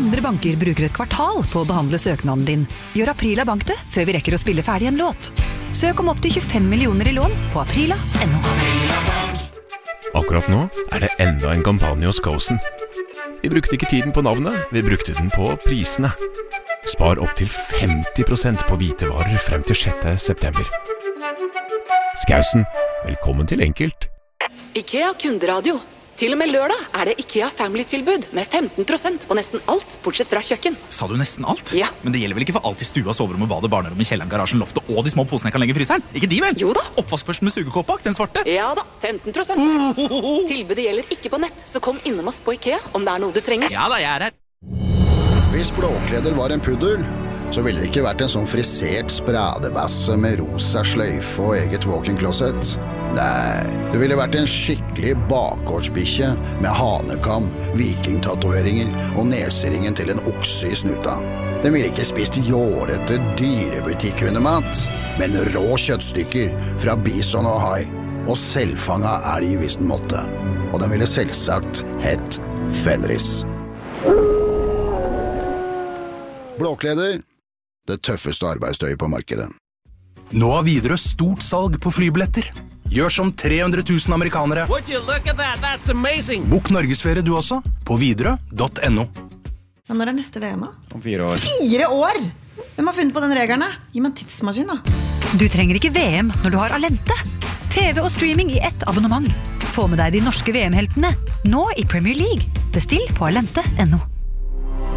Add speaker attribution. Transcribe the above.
Speaker 1: andre banker bruker et kvartal på å behandle søknaden din, gjør Aprila Bank det før vi rekker å spille ferdig en låt. Søk om opp til 25 millioner i lån på aprila.no.
Speaker 2: Akkurat nå det enda en kampanje hos Skåsen. Vi brukte ikke tiden på navnet, vi brukte den på prisene. Spar opp til 50% på hvitevarer frem til 6. september. Skåsen, velkommen til enkelt.
Speaker 3: IKEA kunderadio. Til og med lørdag det IKEA Family-tilbud med 15% på nesten alt, bortsett fra kjøkken.
Speaker 4: Sa du nesten alt?
Speaker 3: Ja.
Speaker 4: Men det gjelder vel ikke for alt i stua, soverom, badet, barnerom, kjelleren, garasjen, loftet og de små posene jeg kan legge i fryseren? Ikke de vel?
Speaker 3: Jo da.
Speaker 4: Oppvaskbørsten med sugekåp bak, den svarte?
Speaker 3: Ja da, 15%. Tilbudet gjelder ikke på nett, så kom innom oss på IKEA om det noe du trenger.
Speaker 4: Ja da, jeg her.
Speaker 5: Hvis Blåkleder var en puddel, så ville det ikke vært en sånn frisert spradebasse med rosa sløyfe og eget walk-in-closet. Nei, det ville vært en skikkelig bakgårdsbikkje med hanekam, vikingtatoveringer og neseringen til en okse i snuta. Den ville ikke spist jårete dyrebutikkhundemat, men rå kjøttstykker fra bison og hai, og selvfanga elg hvis den måtte. Og den ville selvsagt hett Fenris. Blåkleder, det tøffeste arbeidstøyet på markedet.
Speaker 6: Nå har Widerøe stort salg på flybilletter. Gjør som 300 000 amerikanere.
Speaker 7: Would you look at that? That's amazing.
Speaker 6: Bok Norgesferie du også, på widerøe.no.
Speaker 8: Ja, når neste VM da?
Speaker 9: Om 4 år.
Speaker 8: 4 år? Hvem har funnet på den reglene? Gi meg en tidsmaskin da.
Speaker 1: Du trenger ikke VM når du har Alente. TV og streaming i ett abonnement. Få med deg de norske VM-heltene, nå i Premier League. Bestill på alente.no.